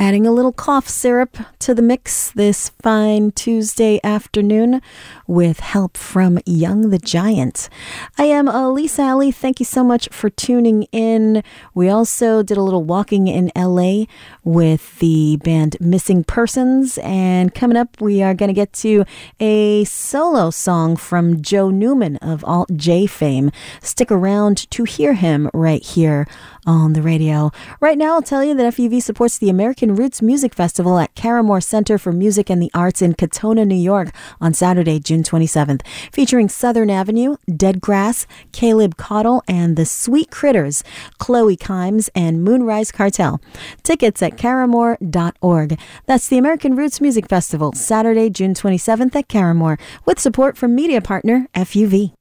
Adding a little cough syrup to the mix this fine Tuesday afternoon with help from Young the Giant. I am Lisa Alley. Thank you so much for tuning in. We also did a little walking in LA with the band Missing Persons. And coming up, we are going to get to a solo song from Joe Newman of Alt J fame. Stick around to hear him right here on the radio. Right now, I'll tell you that FUV supports the American Roots Music Festival at Caramore Center for Music and the Arts in Katona, New York on Saturday, June 27th, featuring Southern Avenue, Dead Grass, Caleb Caudle, and the Sweet Critters, Chloe Kimes, and Moonrise Cartel. Tickets at caramore.org. That's the American Roots Music Festival, Saturday, June 27th at Caramore, with support from media partner FUV.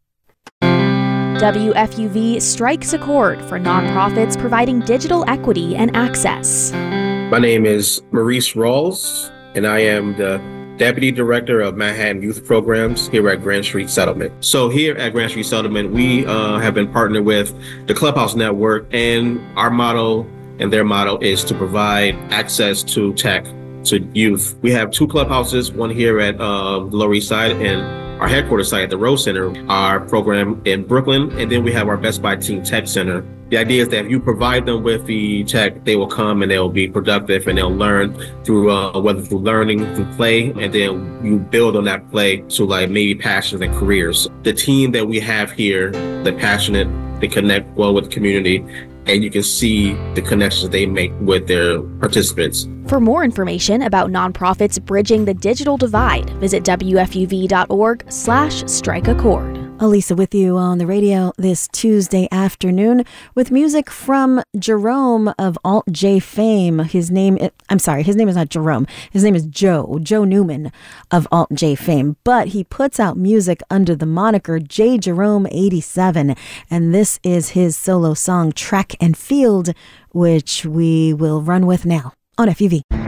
WFUV strikes a chord for nonprofits providing digital equity and access. My name is Maurice Rawls, and I am the Deputy Director of Manhattan Youth Programs here at Grand Street Settlement. So here at Grand Street Settlement, we have been partnered with the Clubhouse Network, and our motto and their motto is to provide access to tech to youth. We have two clubhouses, one here at the Lower East Side and our headquarters site at the Rose Center, our program in Brooklyn, and then we have our Best Buy Teen Tech Center. The idea is that if you provide them with the tech, they will come and they'll be productive and they'll learn through, whether through learning, through play, and then you build on that play to like maybe passions and careers. The team that we have here, they're passionate, they connect well with the community, and you can see the connections they make with their participants. For more information about nonprofits bridging the digital divide, visit wfuv.org/strikeachord. Elisa with you on the radio this Tuesday afternoon with music from Jerome of Alt J fame. His name is not Jerome. His name is Joe Newman of Alt J fame, but he puts out music under the moniker J Jerome 87, and this is his solo song Track and Field, which we will run with now on FUV.